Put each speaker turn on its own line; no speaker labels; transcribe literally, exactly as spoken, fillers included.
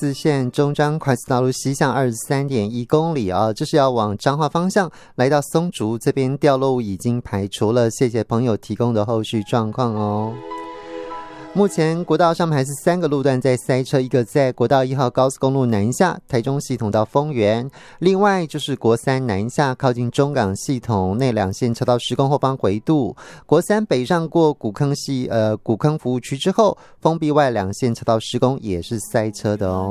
四线中彰快速道路西向二十三点一公里啊，这是要往彰化方向来到松竹这边掉落物已经排除了，谢谢朋友提供的后续状况哦。目前国道上面还是三个路段在塞车，一个在国道一号高速公路南下台中系统到丰原，另外就是国三南下靠近中港系统内两线车道施工后方回渡，国三北上过古坑系呃古坑服务区之后，封闭外两线车道施工也是塞车的哦。